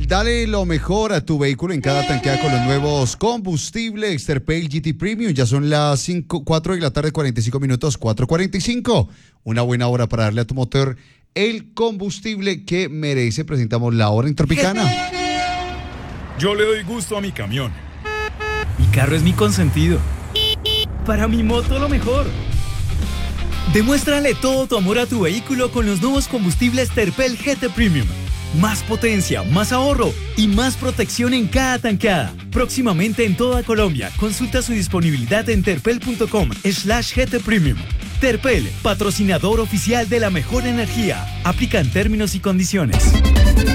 Dale lo mejor a tu vehículo en cada tanqueada con los nuevos combustibles Terpel GT Premium. Ya son las 4 de la tarde, 45 minutos, 4:45. Una buena hora para darle a tu motor el combustible que merece. Presentamos la hora en Tropicana. Yo le doy gusto a mi camión. Mi carro es mi consentido. Para mi moto lo mejor. Demuéstrale todo tu amor a tu vehículo con los nuevos combustibles Terpel GT Premium. Más potencia, más ahorro y más protección en cada tanqueada. Próximamente en toda Colombia. Consulta su disponibilidad en terpel.com/GT Premium. Terpel, patrocinador oficial de la mejor energía. Aplican términos y condiciones.